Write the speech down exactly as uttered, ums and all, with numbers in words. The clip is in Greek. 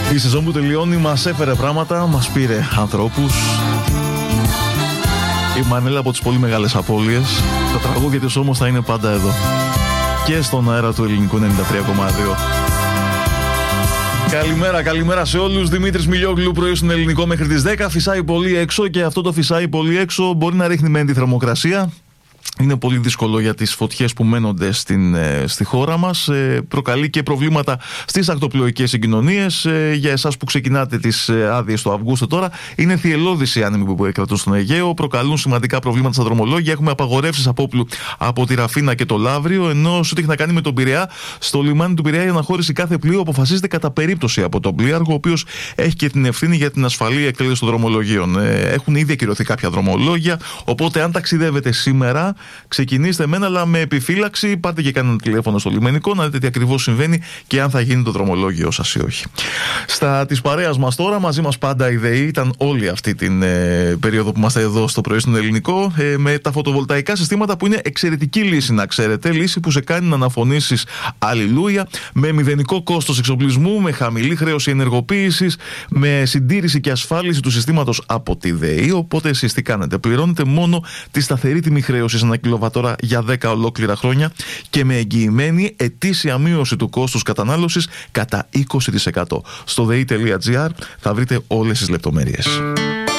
Η σεζόν που τελειώνει μας έφερε πράγματα, μας πήρε ανθρώπους. Η Μανέλα από τις πολύ μεγάλες απώλειες. Τα τραγούδια της όμως θα είναι πάντα εδώ. Και στον αέρα του Ελληνικού ενενήντα τρία κόμμα δύο. Καλημέρα, καλημέρα σε όλους. Δημήτρης Μιλιόγλου, πρωί στον Ελληνικό μέχρι τις δέκα. Φυσάει πολύ έξω και αυτό το φυσάει πολύ έξω μπορεί να ρίχνει μεν τη θερμοκρασία. Είναι πολύ δύσκολο για τις φωτιές που μένονται στην, ε, στη χώρα μας. Ε, προκαλεί και προβλήματα στις ακτοπλοϊκές συγκοινωνίες. Ε, για εσάς που ξεκινάτε τις ε, άδειες το Αυγούστο τώρα, είναι θυελλώδεις οι άνεμοι που κρατούν στον Αιγαίο. Προκαλούν σημαντικά προβλήματα στα δρομολόγια. Έχουμε απαγορεύσεις απόπλου από τη Ραφίνα και το Λαύριο. Ενώ σε ό,τι έχει να κάνει με τον Πειραιά, στο λιμάνι του Πειραιά η αναχώρηση κάθε πλοίου αποφασίζεται κατά περίπτωση από τον πλοίαρχο, ο οποίος έχει και την ευθύνη για την ασφαλή εκτέλεση των δρομολογίων. Ε, έχουν ήδη ακυρωθεί κάποια δρομολόγια. Οπότε, αν ταξιδεύετε σήμερα, ξεκινήστε μένα, αλλά με επιφύλαξη. Πάρτε και κάνετε τηλέφωνο στο λιμενικό να δείτε τι ακριβώς συμβαίνει και αν θα γίνει το δρομολόγιο σας ή όχι. Στα της παρέας μας τώρα, μαζί μας πάντα η ΔΕΗ, ήταν όλη αυτή την ε, περίοδο που είμαστε εδώ στο πρωί στον Ελληνικό, ε, με τα φωτοβολταϊκά συστήματα που είναι εξαιρετική λύση, να ξέρετε. Λύση που σε κάνει να αναφωνήσεις αλληλούια, με μηδενικό κόστος εξοπλισμού, με χαμηλή χρέωση ενεργοποίησης, με συντήρηση και ασφάλιση του συστήματος από τη ΔΕΗ. Οπότε εσείς τι κάνετε? Πληρώνετε μόνο τη σταθερή τιμή χρέωσης ένα κιλοβατόρα για δέκα ολόκληρα χρόνια και με εγγυημένη ετήσια μείωση του κόστους κατανάλωσης κατά είκοσι τοις εκατό. Στο δε ι τελεία τζι άρ θα βρείτε όλες τις λεπτομέρειες.